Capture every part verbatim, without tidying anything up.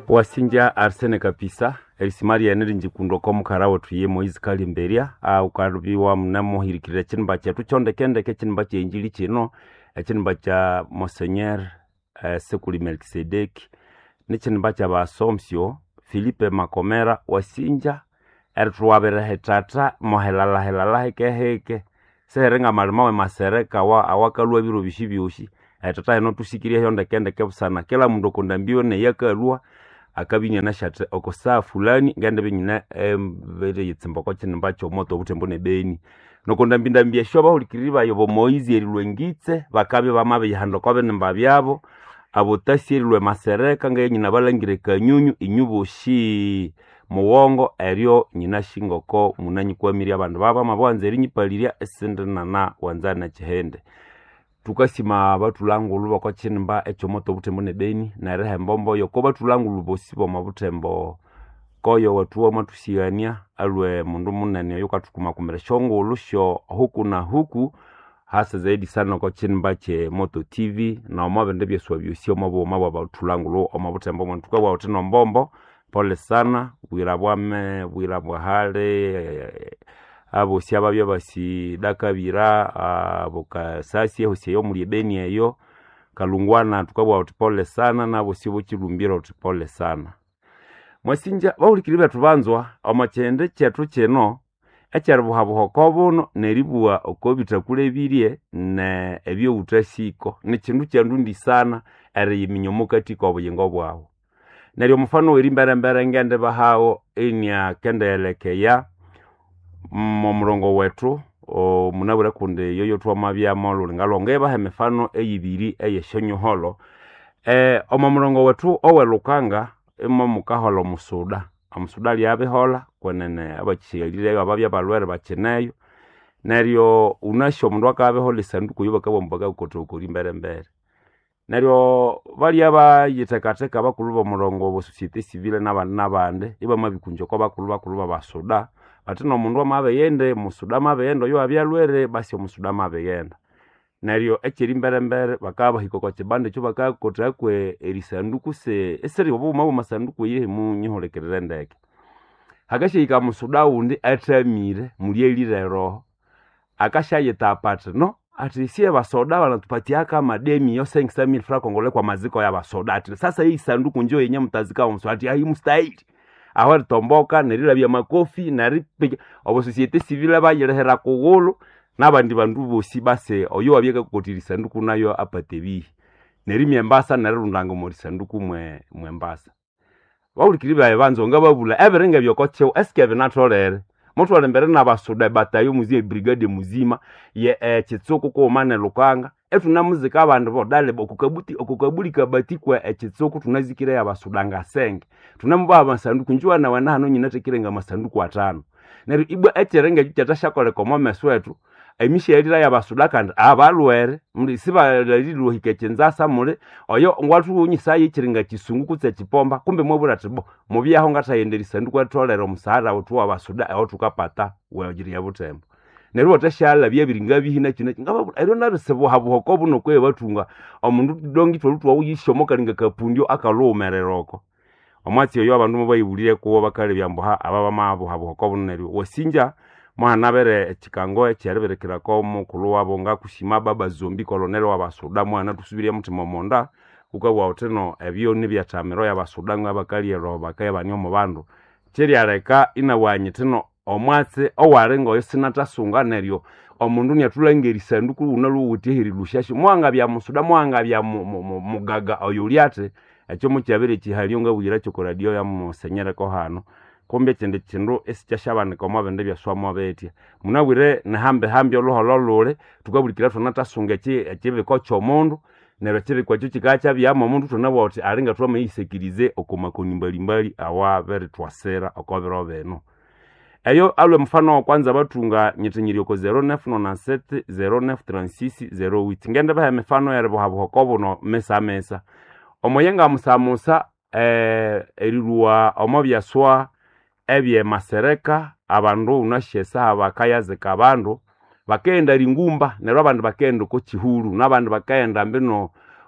Wasinja Arsene Kapisa elisimari ya nili njikundo kwa mkarawo tuye Moizi Kalimberia au karubiwa mnamo hirikira chinba cha tuchonde kende ke chinba cha injili chino chinba cha Monseigneur uh, Sekuli Melkisedeki ni chinba cha Basomsio Filipe Makomera Wasinja ertuwabere hetata mohelala helala heke heke seherenga malimawe masereka wa awakaluwa biro bishibyoshi hetata eno tusikiria yonde kende kebusana kila mundu kondambiwe ne yakalua akabinya na shate okosa fulani ngande binyina emvere yitsimba kwa chinimba cho moto butembo ne beni nokonda mbinda mbia shoba ulikiriba yobo Moizi erilwengitse bakabe bamabe yihando kwa benemba byabo abotasi erilwe masereka ngaye nyina balangire kanyunyu inyuboshi muwongo eryo nyina shingoko munanyi kwa miri abantu baba mabwanze rinyipaliria esendena na wanzana chihende tukasima batulangu luba kwa chinimba echo moto butembo ne beni na rehe mbombo yoko batulangu lubo sibo mabutembo koyo watuwa matusigania alwe mundu munene yoka tukuma kumere shongo lusho huku na huku hasa zaidi sana kwa chinimba che Moto T V na omabende byeswa byosio mabo mabo batulangu lo omabutembo mwantuka wa oteno mbombo pole sana wirabwame wirabwa hale abo siaba bya basi dakabira aboka sasi hose yo muri beni eyo kalungwana tukabwa utipole sana nabo sibo kirumbira utipole sana Mwasinja bawulikiriba tubanzwa amachende cyetu cyeno ekyarbuhabuho kobuno neribua okobita kulebirie ne ebyo utasiko ne kindu cyandundi sana ere yiminyomuka tiko obuyingo bwawo neryo mufano werimbere mbere ngende bahawo enya kendelekeya mu murongo wetu o munabura kunde yoyo twamabya molo ngalonge bahe mifano eyibiri eyeshonyo holo eh omo murongo wetu owelukanga emo mukaholo musuda amusuda lyabe hola kwenene abachiyalire ababya balwere bacheneyo neryo unasho mundu akabe hola sanduku yoba kabombaga ukotoko limbere mbere neryo bali aba yitekateka bakuluba murongo bo societe civile n'abandi n'abande iba mabikunjo ko bakuluba kuluba basuda atino mundu amabe yende musuda mabe yendo yo abyalwere basi omusuda mabe yenda neryo ekiri mbere mbere bakaba hikoko kibande cyo bakakota kwe erisanduku se eseri obo mabo masanduku ye mu nyiholekerere ndeke hagashe ika musuda undi atamire muri elirero akashaye tapata no ati sie basoda banatupatia kama demi yo cinq cent mille francs kongole kwa maziko ya basoda ati sasa hii sanduku njoo yenye mtazika wa mswati hii mustahili awari tomboka nerira bya makofi naripe obo societe civile bayirehera kugulu nabandi bandu bosi base oyo wabyeka kukotira sanduku nayo apatebi nerimye mbasa narirundanga muri sanduku mwe mwembasa bawulikiriba yabanzo ngababula everenga byokoche escape naturere motwale mbere nabasoda batayo muzie brigade muzima ye eh, chitsoko ko mane lukanga etuna muzika abantu bodale bokukabuti okukabuli kabati kwa echitsoko tunazikira ya basudanga senge tunamuba amasanduku njwa na wana hano nyina tekirenga masanduku atano nero ibwa echerenga cyatashakole komo meswetu emishe yalira ya basudaka and abalwere muri siba laliru hikechenza mure oyo ngwatu unyisa yichiringa kisungu kutse chipomba kumbe mwebura tibo mubyaho ngatayenderi sanduku atolero musara otuwa basuda aho tukapata wajiri ya butembo nero otashala byebiringa bihina kino ngaba I don't know sebo habuho ko buno kwe batunga omundu dongi tolutwa uyishomoka linga kapundio akalomereroko omwati oyo abantu mubayibulire ko bakale byamboha ababa mabo habuho ko buno nero Wasinja mwana bere chikango ekyereberekera ko mukulu wabo ngakushima baba zombi colonel wabasuda mwana tusubiria mutima monda ukabwa oteno ebyo nibyatamero yabasuda ngabakali ero bakaya banyo mu bandu kiri areka inawanye teno omwatse owarengo yosinatasunga neryo omundu nyatulangeri sanduku unalu utihiri lushashi mwanga bya musuda mwanga bya mugaga oyulyate ekyo mukyabere kihaliyo ngabuyira cyo radio ya Monseigneur ko hano kombe chende chindo esichashabane koma bende byaswamo betia munabwire na hambe hambe olohololole tukabulikira tonata sungechi ekibe ko chomondo nero kiri kwa cyo kikacha byamo mundu tonabo oti alinga twama yisekirize okomakoni mbali mbali awa bere twasera okobero beno eyo alwe mfano kwanza batunga nyetinyiri ko zero neuf neuf sept zero neuf trente-six zero huit ngende ba mfano yarebo habo kobono mesa mesa omoyenga musamusa eh eriruwa omobyaswa ebye masereka abandu unashesa abakayaze kabandu bakenda ringumba nero abandu bakenda ko kihuru nabandu bakenda mbino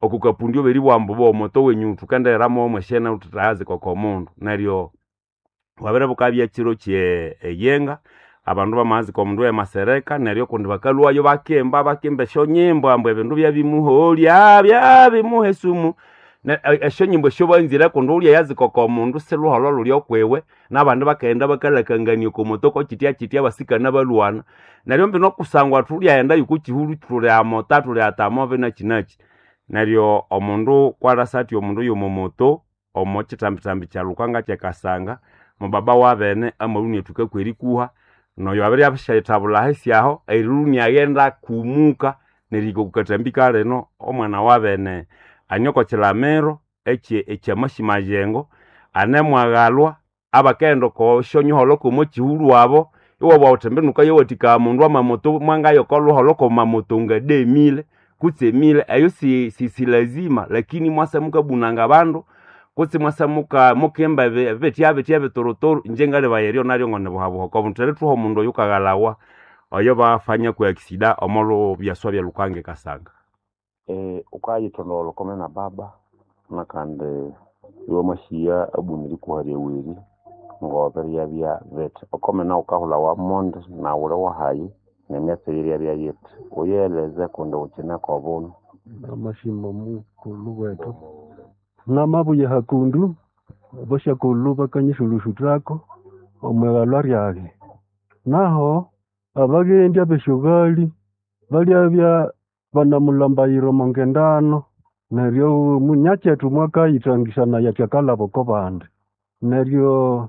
okukapundio beri bwambo bo moto wenyu tukende ramo mweshena utatazi kwa komundu neryo wabere bukabya kiro kye yenga abandu bamazi kwa mundu ya masereka neryo kundi bakalwayo bakemba bakembe sho nyimbo ambo ebindu bya bimuholya bya bimuhe sumu na esho nyimbo sho banzira kundi ulya yazi kwa mundu seluholo lulyo kwewe nabandi bakaenda bakalakangania ku motoko kitia kitia basika nabalwana neryo mbino kusangwa tulya enda yukukihulu tuli amota tuli atamove na kinachi neryo omundu kwarasati omundu yomomoto omo kitambitambi kya lukanga kya kasanga mubaba wabene amaluni etuka kweri kuha noyo abere abashayitabula hesiaho eriruni agenda kumuka neriko kukatambika leno omwana wabene anyoko kilamero eche eche mashimajengo anemwagalwa abakendo ko shonyiholo ko mokihulu wabo iwo bawutembenuka yowatika mundu amamoto mwanga yokolo holoko mamoto ngade mile kutse mile ayo si, si, si lazima lakini mwasamuka bunanga bandu kutse mwasamuka mukemba betia betia betorotoro njengale bayerio naryo ngone buhabo ko buntere tuho mundu yukagalawa oyo bafanya ku accident omolo byaswa bya lukange kasanga eh ukayitondolo kome na baba nakande yo mashia abuniri kuhari wiri ngobere ya bya vet okome na ukahula wa monde na ule wa hayi nemyatse ya bya yet oyeleze kondo ukina kwa bono amashimo mukulu wetu namabuye hakundu bosha kuluba kanyishulushu trako omwegalwa ryage naho abagendi abeshugali bali abya banamulambayiro mongendano neryo munyakyetu mwaka yitangishana yakyakala boko bande neryo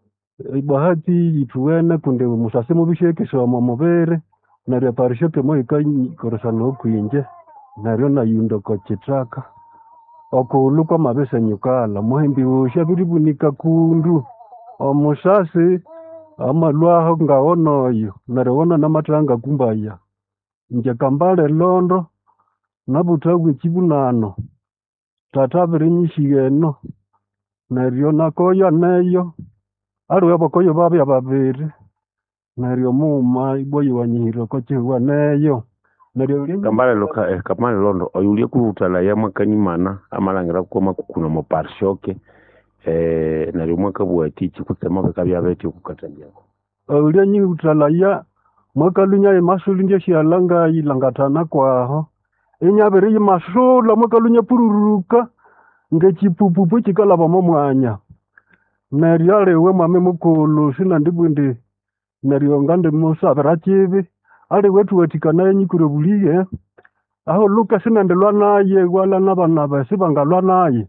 bahati yituwene kunde musase mubishekesha mu mubere neryo parishoke moika korosana okwinje neryo nayundo ko kitraka okuluka mabese nyukala muhimbi ushabiribunika kundu omusasi amalwaho ngaonoyo neryo namatranga kumbaya nje kambale londo nabutagwe kibunano tatabiri nyishigeno neryo nakoya neyo aliwe bakoyo babya babiri neryo muma iboyi wanyihiro ko chiwa neyo neryo kambale loka eh, kambale londo oyulie kurutala ya makanyimana amalangira koma kukuna mo parshoke eh neryo mwaka bwatichi kutsema bakabya beti kukatanja oyulie nyirutala ya mwaka lunya emasuli ndio shialanga ilangatana kwaho enyabere yimasula mwaka lunya pururuka ngechipupupu chikalaba momwanya neryo alewe mwame mukulu sina ndibwindi neryo ngande musabira chibi alewe tuwatikana enyikure buliye aho luka sina ndelwa naye wala nabana basi bangalwa naye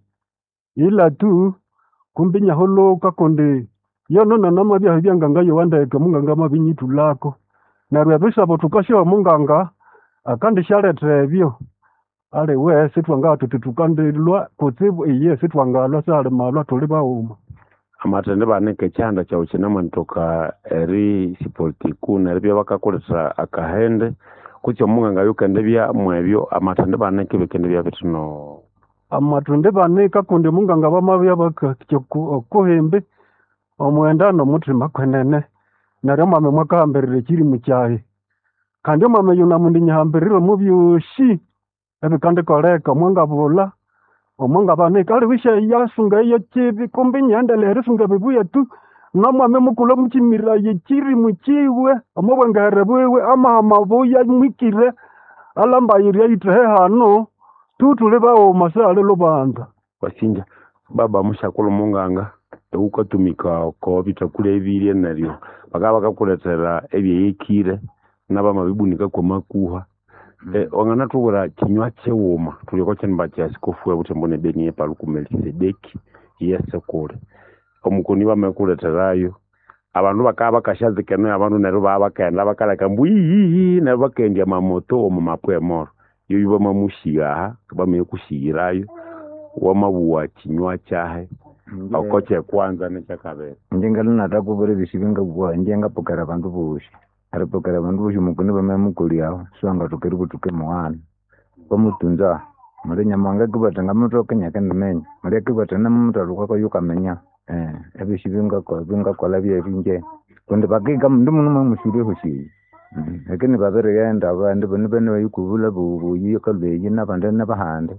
ila tu kumbinya holoka konde yono na nama bya byanganga yowandeke munganga mabinyitu lako neryo bisabo tukasho munganga akandi shaletebyo ale we sitwanga tutukandelwa kutsibu iye sitwangalwa sale malwa tuli bauma amatende baneke chanda cha uchinama ntoka eri sipolitiku neribya bakakolesa akahende kucho munganga yukende bya mwebyo amatende baneke bekende bya bitino amatunde baneka kunde munganga bamabya bakachoko kohembe omwendano mutima kwenene neryo mame mwakahambirire kiri mucyahe kandi mame yuna mundi nyahambirire mu byushi ebikande koleka mwanga bula omwanga baneka ali wisha yasunga iyo kibi kumbi nyandele risunga bibuye tu namwame mukula mukimira yekiri mukiwe omubwengere bwewe amahama buya mwikire alamba yiri yitrehe hano tutule bawo masale lobanza wasinja baba mushakulu munganga eukatumika ko bitakule ebiri naryo bakaba bakakuletera ebyeyekire nabama bibunika kwa makuha eh ongana tubura kinywa chewuma tuliko chenba cha sikofu ya butembone beni epa lukumelkisedeki yese kule omukoni bamakuleterayo abantu bakaba bakashazikeno abantu nero babakaenda bakala kambuyi nero bakendya mamoto omu mapwe moro yoyo bamamushiga bamekushigirayo wamabuwa kinywa cyahe akoche kwanza nechakabere njenga linata kubere bisibinga bwa njenga pokara abantu bushi ari pokara abantu bushi mukuni bamemukuli aho swanga tukeri butuke mwana bamutunza muri nyamanga kubatanga mutoke nyakende menya muri kubatana mutaruka ko yukamenya eh ebisibinga ko binga kola bye binje konde bakiga mundu munuma mushire hoshi lakini babere yenda abandi bane bane bayikubula bubuyi kalbeyi nabande nabahande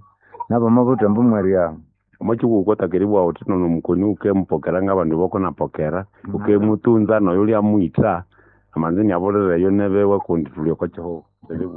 nabo mabuta mbumweri yao omachikukwata keribu utino nomukoni ukempokera ng'abandu bokonapokera ukemutunza noyo lyamwita amanzi nyabolereyo nebewe kundi tulioko chiho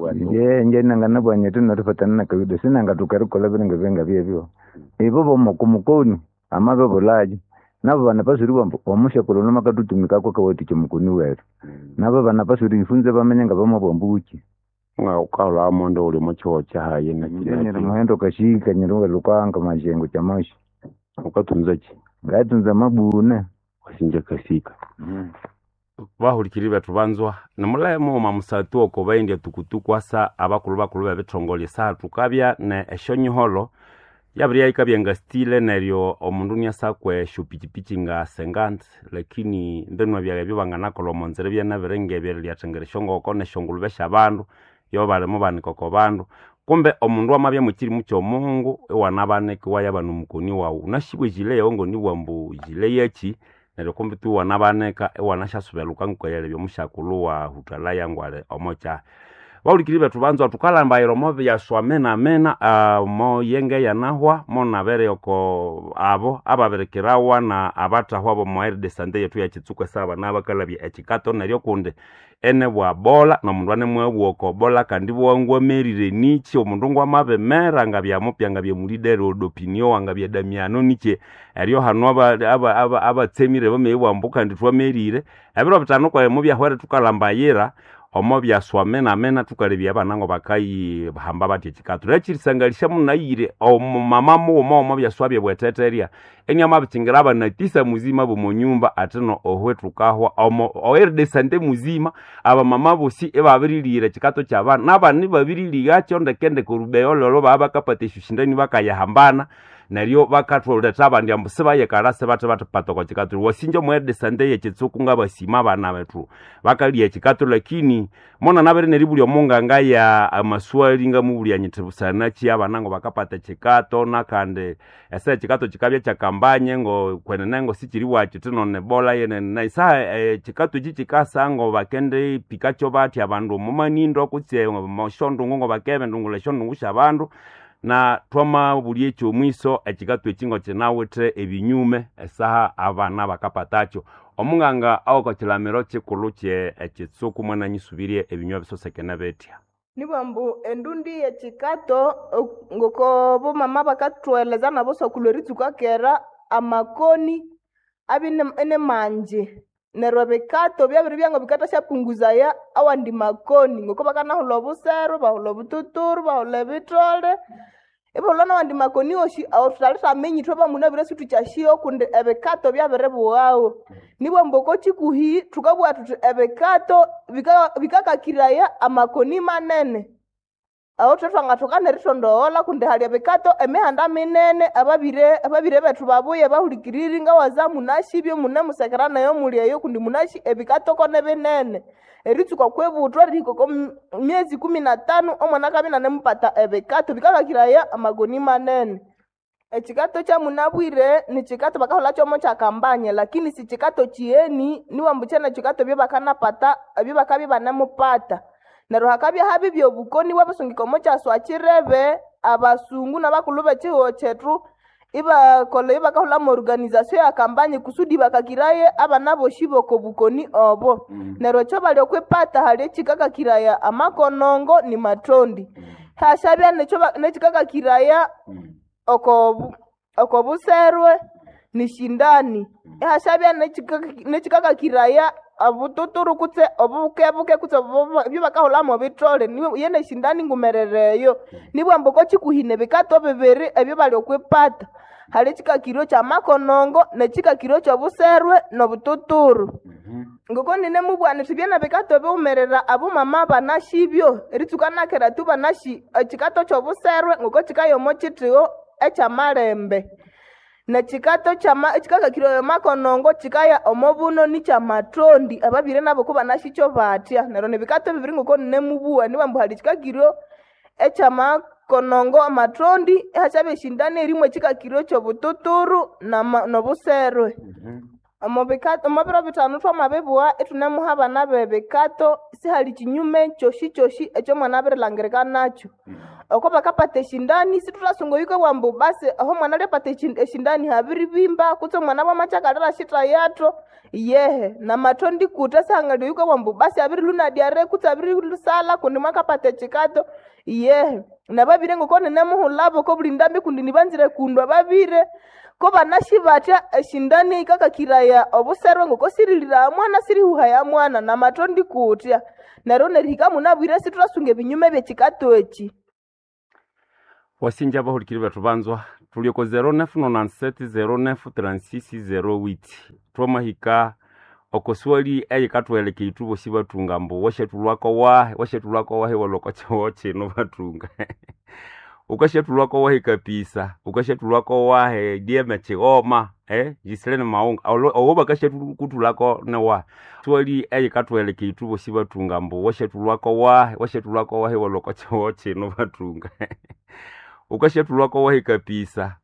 ye nje nanga nabwanyete notifatana na kawido sinanga tukarikola biringa benga byebyo ibo bomokumukoni amabe bolaji nabo bana pasuri bambo omusha kolona makatutumika kwa kawati chimukoni wetu nabo bana pasuri ifunze bamenyanga bamabombuki nga ukala amondo uli mochiho chahaye nyere muhendo kashika nyerunga lukanga majengo chamashi ukatunza chi ngatunza mabune wasinja kasika mm. bahulikiri betu banzwa namulemo mamusatu oko baindi tukutukwasa abakulu bakulu babetongole sa tukabya ne eshonyiholo yabiri ikabyenga stile neryo omundu nyasakwe shupichipichi nga sengant lakini ndenwa bya bibangana kolomonzere bya naberenge bya lyatengere shongo kone shongulube shabandu yo bale mu banikoko bandu kumbe omundu amabya mukiri mucho Mungu wanabaneke wayabanu mukoni wawu nashibwe jile yongo ni wambu jile yechi neryo kumbe tu wanabaneka wanashasubeluka nkoyele byo mushakulu wa hutala yangwale omocha baulikiri betu banzwa tukalamba iromo bya swamena mena uh, mo yenge yanahwa mo nabere oko abo ababerekerawa na abatahwa bo mo de sande yetu ya chitsuko saba nabakalabya echikato neryo kunde ene bwa bola no mundu ane mwe oko bola kandi bwangwa merire nichi omundu ngwa mabemera ngabya mupya ngabya mulidere odopinio wangabya Damiano niche eryo hano aba aba aba abatsemire bamebwa mbuka nditwa merire abiro bitano kwa mu byahwere tukalamba yira omo bya swamena mena tukalebya abanango bakayi hamba bati chikatu rechirisangalisha munayire omama mu omo bya swabye bweteteria enyama bitingira abana tisa muzima bo mu nyumba ateno ohwetukahwa omo oerde sande muzima aba mama bosi ebabirilire chikato cyabana nabani babiriliga chonde kende kurubeyo lolo baba kapate shushindani bakaya hambana neryo bakatwolera tabandi ambuseba yekarase bate bate patoko chikatu wasinjo mwerde sande yechitsuku ngabasima bana betu bakali yechikatu lakini mona nabere neribuli omunganga ya amaswali nga mubuli anyitebusana chi abanango bakapata chikato nakande ese chikato chikabya chakambanye ngo kwenenengo sichiri wachi tino nebola yene naisa e, chikato chichikasa ngo bakende pikacho bati abandu mumanindo kutse moshondo ngo bakebe ndungule shondo ngusha abandu na twama bulie cyo mwiso ekigatu ekingo kyenawete ebinyume esaha abana bakapatacho omunganga awoko kilamiro kikulu kye ekitsuku mwana nyisubirie ebinywa bisosekena betya nibambu endundi yechikato ngoko bo mama bakatweleza nabo sokuloritsuka kera amakoni abine ene manje nerwa bikato byabiri byango bikata shapunguza ya awandi makoni ngoko bakana hulobusero bahulobututuru bahulebitole ebo lona wandi makoni oshi awutalita menyi toba munabire situ chashio kunde ebekato byabere buwao nibo mboko chikuhi tukabwa tutu ebekato bikakakiraya amakoni manene awutatwa ngatokane ritondoola kunde hali ebekato emehanda minene ababire ababire betu babuye bahulikiriri nga wazamu nashibyo munamusekerana yo muliyo kundi munashi ebikato kone binene eritsuka kwebutwa riko myezi kumi na tano omwana kabina nemupata ebekato bikakakiraya amagoni manene echikato cha munabwire ni chikato bakahola chomo cha kambanye lakini si chikato chieni niwambuchana chikato byo bakanapata byo bakabi banamupata nero hakabya habi byo bukoni wabasungikomo cha swachirebe abasungu nabakulube chiho chetu iba kole iba kahola mu organisation ya kambanye kusudi bakakiraye abana boshibo ko bukoni obo mm. nero cho bali okwepata hali chikaka kiraya amakonongo ni matondi mm. hashabya necho nechikaka kiraya mm. oko oko buserwe ni shindani mm. hashabya nechikaka nechikaka kiraya abututuru kutse obukebuke kutse byo bakahola mu bitole ni yene shindani ngumerereyo mm. nibwo mboko chikuhine bikato bebere ebyo bali okwepata hali chikakiro cha makonongo na chikakiro cha buserwe no bututuru mm-hmm. ngoko nine mubwana tibyana bikato beumerera abo mama banashibyo ritsukana kera tuba nashi chikato cha buserwe ngoko chikayomo chitio echa malembe na chikato cha ma, chikakakiro ya makonongo chikaya omobuno ni cha matondi ababire nabo kuba nashicho batya nero ne bikato bibiri ngoko nine mubwa ni bambu hali chikakiro echa ma konongo amatondi hachabe shindane rimwe chikakiro cho bututuru na no buserwe mm-hmm. omubikato omubiro bitano twamabibugha itunemuha abana bebikato sihali kinyume kyoshi kyoshi ekyo mwana abirilangirika nakyo oko bakapata eshindani situtasunga yuko wambu basi aho mwana alepata eshindani habiribimba kutse mwana wamachakalira shita yato yehe na matondi kuta sangali yuko wambu basi abiriluna diare kutse abirilusala kundi mwakapata chikato yehe na babire ngokone nemuhulabo ko bulindambi kundi nibanzire kundwa babire ko banashi batya eshindani ikakakiraya obuserwe ngoko sirilira mwana sirihuha ya mwana na matondi kutya naro nerihika munabwire situtasunga ebinyume byekikato eki wasinja bahulikiri batu banzwa tulioko zero neuf nonante-sept zero neuf trente-six zero huit twamahika okoswali eyikatweleka itubo sibatunga mbu washetulwako wahe washetulwako wahe waloko choche no batunga ukashetulwako wahe kapisa ukashetulwako wahe dieme chioma eh jiselene maunga owo bakashetulako ne wa twali eyikatweleka itubo sibatunga mbu washetulwako wahe washetulwako wahe waloko choche no batunga ukashetulwako wahe kapisa